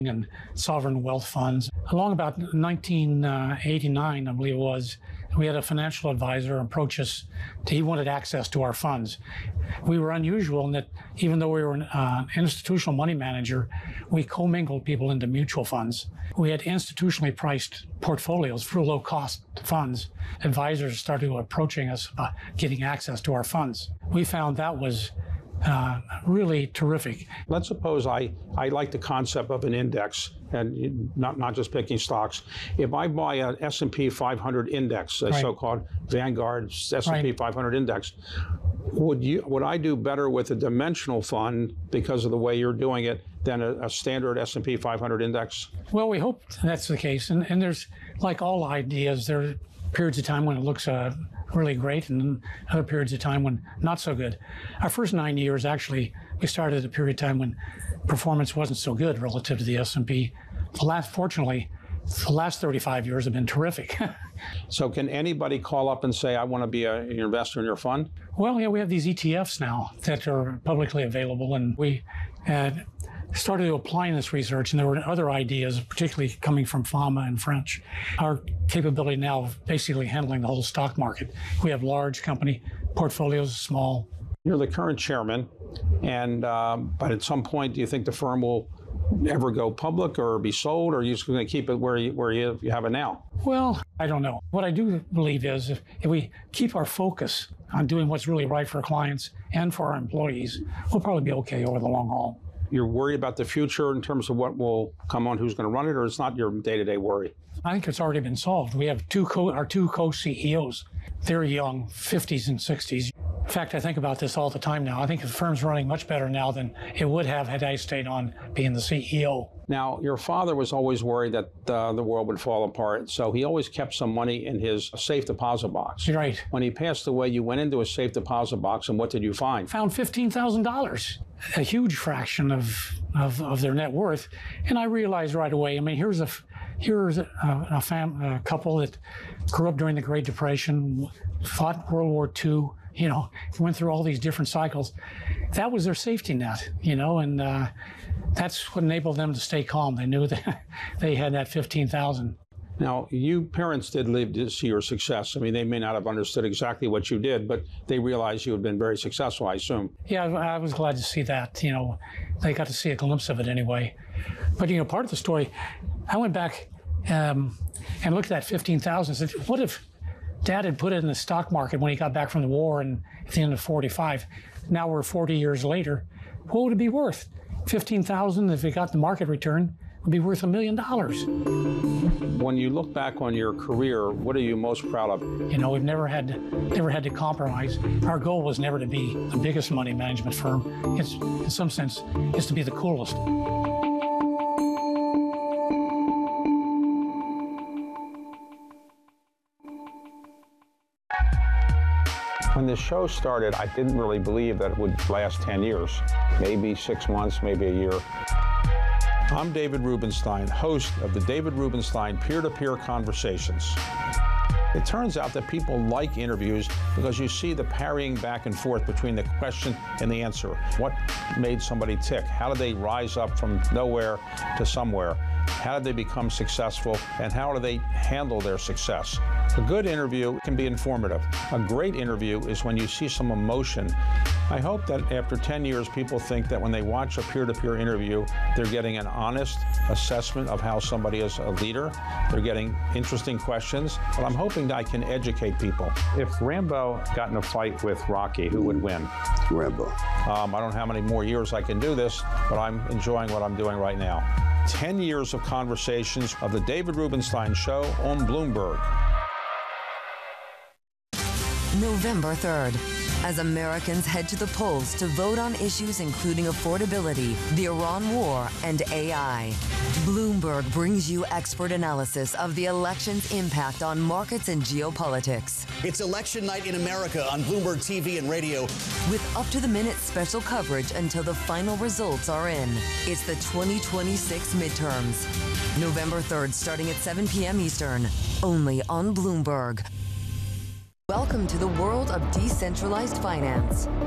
and sovereign wealth funds. Along about 1989, I believe it was, we had a financial advisor approach us. He wanted access to our funds. We were unusual in that even though we were an institutional money manager, we commingled people into mutual funds. We had institutionally priced portfolios for low-cost funds. Advisors started approaching us about getting access to our funds. We found that was really terrific. Let's suppose I like the concept of an index and not just picking stocks. If I buy an S&P 500 index, a so-called Vanguard S&P 500 index, would I do better with a dimensional fund because of the way you're doing it than a standard S&P 500 index? Well, we hope that's the case. And there's, like all ideas, there are periods of time when it looks really great and other periods of time when not so good. Our first 9 years, actually, we started at a period of time when performance wasn't so good relative to the S&P. Fortunately, the last 35 years have been terrific. So can anybody call up and say, I want to be an investor in your fund? Well, yeah, we have these ETFs now that are publicly available, and we started applying this research, and there were other ideas, particularly coming from Fama and French. Our capability now of basically handling the whole stock market. We have large company portfolios, small. You're the current chairman, and but at some point, do you think the firm will ever go public or be sold, or are you just going to keep it where you have it now? Well, I don't know. What I do believe is if we keep our focus on doing what's really right for our clients and for our employees, we'll probably be okay over the long haul. You're worried about the future in terms of what will come on, who's going to run it, or it's not your day-to-day worry? I think it's already been solved. We have our two co-CEOs. They're young, 50s and 60s. In fact, I think about this all the time now. I think the firm's running much better now than it would have had I stayed on being the CEO. Now, your father was always worried that the world would fall apart, so he always kept some money in his safe deposit box. Right. When he passed away, you went into a safe deposit box, and what did you find? Found $15,000, a huge fraction of their net worth. And I realized right away, I mean, here's a couple that grew up during the Great Depression, fought World War II, went through all these different cycles. That was their safety net, and that's what enabled them to stay calm. They knew that they had that $15,000. Now, you parents did live to see your success. I mean, they may not have understood exactly what you did, but they realized you had been very successful, I assume. Yeah, I was glad to see that. They got to see a glimpse of it anyway. But, part of the story, I went back and looked at that $15,000 and said, what if Dad had put it in the stock market when he got back from the war and at the end of 45? Now we're 40 years later. What would it be worth? $15,000, if it got the market return, would be worth $1 million. When you look back on your career, what are you most proud of? We've never had to compromise. Our goal was never to be the biggest money management firm. It's, in some sense, is to be the coolest. When this show started, I didn't really believe that it would last 10 years, maybe 6 months, maybe a year. I'm David Rubenstein, host of the David Rubenstein Peer-to-Peer Conversations. It turns out that people like interviews because you see the parrying back and forth between the question and the answer. What made somebody tick? How did they rise up from nowhere to somewhere? How did they become successful? And how do they handle their success? A good interview can be informative. A great interview is when you see some emotion. I hope that after 10 years, people think that when they watch a peer-to-peer interview, they're getting an honest assessment of how somebody is a leader. They're getting interesting questions, but I'm hoping that I can educate people. If Rambo got in a fight with Rocky, who would win? Rambo. I don't know how many more years I can do this, but I'm enjoying what I'm doing right now. 10 years of conversations of the David Rubenstein Show on Bloomberg. November 3rd, as Americans head to the polls to vote on issues including affordability, the Iran war, and AI. Bloomberg brings you expert analysis of the election's impact on markets and geopolitics. It's election night in America on Bloomberg TV and radio. With up-to-the-minute special coverage until the final results are in. It's the 2026 midterms. November 3rd, starting at 7 p.m. Eastern, only on Bloomberg. Welcome to the world of decentralized finance.